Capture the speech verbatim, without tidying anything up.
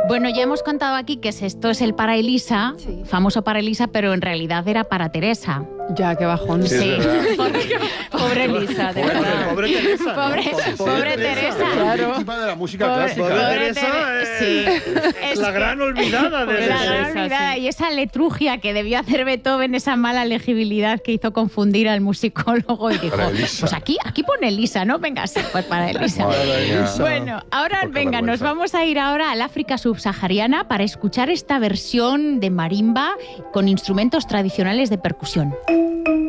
Bueno, ya hemos contado aquí que esto es el para Elisa, sí. famoso para Elisa, pero en realidad era para Teresa. Ya, qué bajón. Sí, Sí, pobre, pobre Elisa, de Pobre, verdad. pobre Teresa. Pobre, ¿no? pobre, Pobre Teresa. Claro. Víctima de la música Pobre- clásica. pobre Teresa Tere- es, sí. es la que- gran olvidada de La gran Teresa, olvidada. sí. Y esa letrugia que debió hacer Beethoven, esa mala legibilidad que hizo confundir al musicólogo y dijo, Para Elisa. pues aquí, aquí pone Elisa, ¿no? Venga, sí, pues para Elisa. Madre mía. Bueno, ahora Poca venga, nos vergüenza. vamos a ir ahora al África subsahariana para escuchar esta versión de marimba con instrumentos tradicionales de percusión.